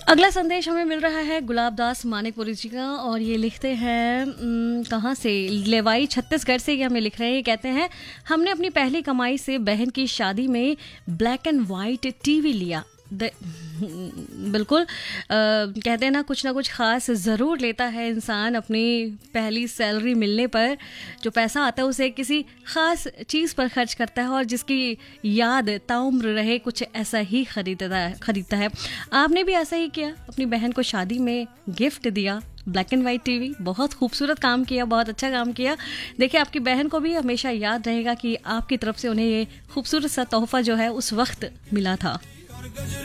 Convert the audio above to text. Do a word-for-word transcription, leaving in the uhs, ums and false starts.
अगला संदेश हमें मिल रहा है गुलाब दास मानिकपुरी जी का, और ये लिखते हैं कहाँ से, लेवाई छत्तीसगढ़ से ये हमें लिख रहे हैं। कहते हैं हमने अपनी पहली कमाई से बहन की शादी में ब्लैक एंड वाइट टीवी लिया। बिल्कुल, आ, कहते हैं ना कुछ ना कुछ ख़ास ज़रूर लेता है इंसान अपनी पहली सैलरी मिलने पर। जो पैसा आता है उसे किसी ख़ास चीज़ पर खर्च करता है और जिसकी याद ताउम्र रहे, कुछ ऐसा ही खरीदता है खरीदता है आपने भी ऐसा ही किया, अपनी बहन को शादी में गिफ्ट दिया ब्लैक एंड वाइट टीवी। बहुत खूबसूरत काम किया, बहुत अच्छा काम किया। देखिए आपकी बहन को भी हमेशा याद रहेगा कि आपकी तरफ से उन्हें ये खूबसूरत सा तोहफा जो है उस वक्त मिला था।